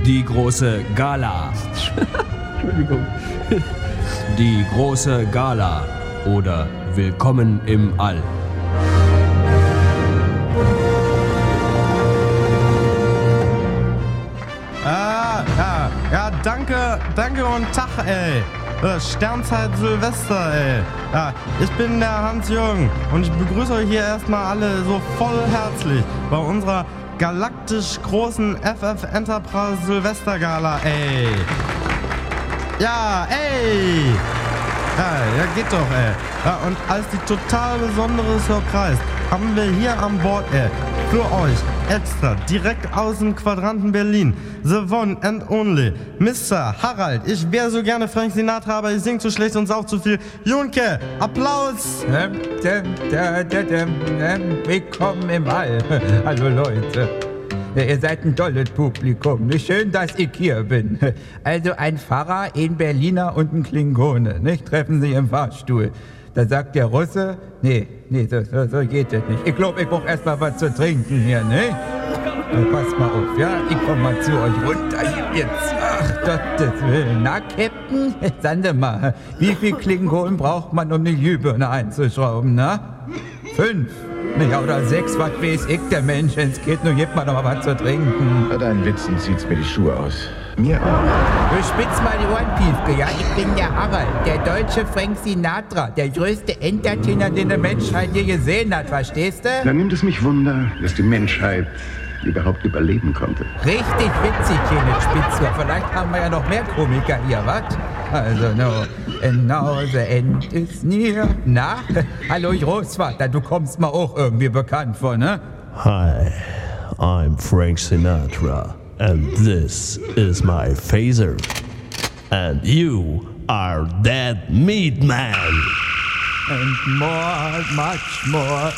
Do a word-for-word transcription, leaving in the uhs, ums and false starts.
Die große Gala. Entschuldigung. Die große Gala oder Willkommen im All. Ah, ja, ja, danke, danke und Tag, ey. Äh, Sternzeit Silvester, ey. Ja, ich bin der Hans-Jürgen und ich begrüße euch hier erstmal alle so voll herzlich bei unserer galaktisch großen F F Enterprise Silvestergala, ey. Ja, ey. Ja, ja, geht doch, ey. Ja, und als die total besondere Surprise haben wir hier an Bord, ey, für euch extra, direkt aus dem Quadranten Berlin, the one and only, Mister Harald. Ich wäre so gerne Frank Sinatra, aber ich sing zu schlecht und sauf zu viel. Junke, Applaus! Ähm, ähm, ähm, ähm, ähm, Willkommen im All. Hallo Leute. Ja, ihr seid ein tolles Publikum. Schön, dass ich hier bin. Also ein Pfarrer, ein Berliner und ein Klingone. Nicht? Treffen sich im Fahrstuhl. Da sagt der Russe, nee, nee, so, so, so geht das nicht. Ich glaube, ich brauche erst mal was zu trinken hier, ne? Na, passt mal auf, ja? Ich komm mal zu euch runter hier jetzt. Ach, Gottes Willen. Na, Captain, sagen Sie mal, wie viel Klingonen braucht man, um eine Glühbirne einzuschrauben, na? Fünf? Ja, oder sechs, was weiß ich, der Mensch. Es geht nur, gib mal noch mal was zu trinken. Bei deinen Witzen zieht's mir die Schuhe aus. Mir auch. Du spitz mal die Ohren, Piefke, ja? Ich bin der Harald, der deutsche Frank Sinatra, der größte Entertainer, den die Menschheit je gesehen hat, verstehst du? Dann nimmt es mich Wunder, dass die Menschheit überhaupt überleben konnte. Richtig witzig hier mit Spitzer. Vielleicht haben wir ja noch mehr Komiker hier, was? Also, no. And now the end is near. Na? Hallo, Großvater, du kommst mir auch irgendwie bekannt vor, ne? Hi, I'm Frank Sinatra, and this is my phaser. And you are Dead Meat Man. And more, much more.